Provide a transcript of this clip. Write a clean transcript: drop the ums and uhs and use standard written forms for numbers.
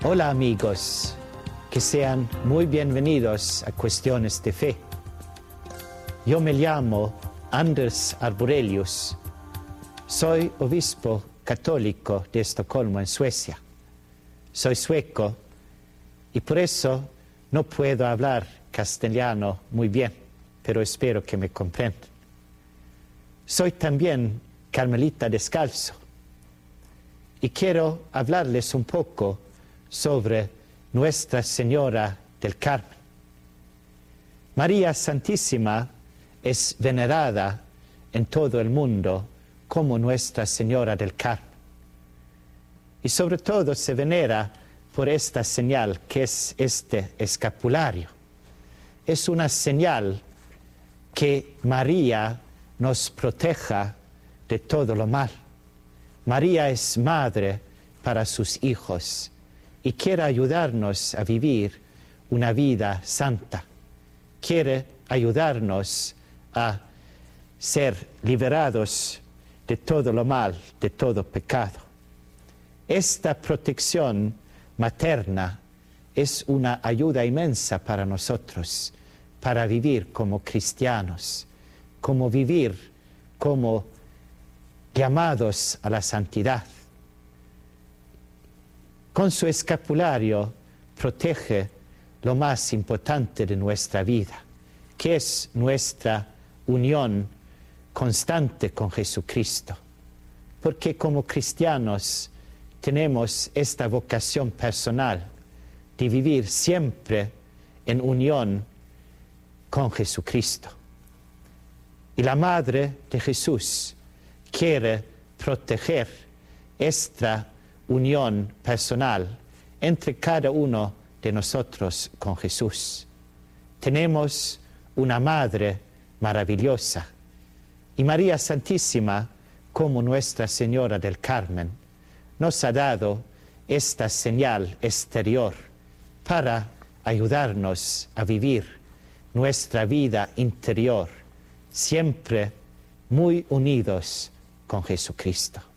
Hola amigos, que sean muy bienvenidos a Cuestiones de Fe. Yo me llamo Anders Arborelius, soy obispo católico de Estocolmo, en Suecia. Soy sueco y por eso no puedo hablar castellano muy bien, pero espero que me comprendan. Soy también carmelita descalzo y quiero hablarles un poco sobre Nuestra Señora del Carmen. María Santísima es venerada en todo el mundo como Nuestra Señora del Carmen. Y sobre todo se venera por esta señal que es este escapulario. Es una señal que María nos proteja de todo lo mal. María es madre para sus hijos y quiere ayudarnos a vivir una vida santa. Quiere ayudarnos a ser liberados de todo lo mal, de todo pecado. Esta protección materna es una ayuda inmensa para nosotros, para vivir como cristianos, como vivir como llamados a la santidad. Con su escapulario protege lo más importante de nuestra vida, que es nuestra unión constante con Jesucristo. Porque como cristianos tenemos esta vocación personal de vivir siempre en unión con Jesucristo. Y la Madre de Jesús quiere proteger esta unión personal entre cada uno de nosotros con Jesús. Tenemos una Madre maravillosa y María Santísima, como Nuestra Señora del Carmen, nos ha dado esta señal exterior para ayudarnos a vivir nuestra vida interior, siempre muy unidos con Jesucristo.